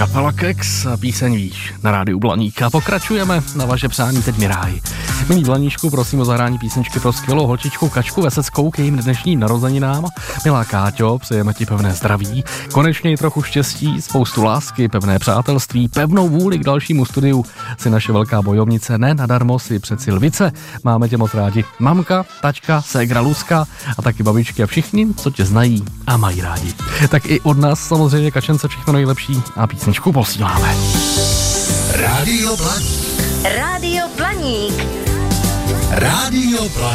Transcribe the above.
Kapela Kex, píseň Víš na rádiu Blaník. A pokračujeme na vaše přání teď mi ráj. Milí Blaníčku, prosím o zahrání písničky pro skvělou holčičku Kačku Veseckou k jejím dnešním narozeninám. Milá Káťo, přejeme ti pevné zdraví, konečně i trochu štěstí, spoustu lásky, pevné přátelství, pevnou vůli k dalšímu studiu. Jsi naše velká bojovnice, ne nadarmo si přeci lvice. Máme tě moc rádi. Mamka, tačka, ségra Luzka a taky babičky a všichni, co tě znají a mají rádi. Tak i od nás samozřejmě Kačence všechno nejlepší a písničku posíláme. Rádio Blaník. Rádio Blaník. Rádio Blaník.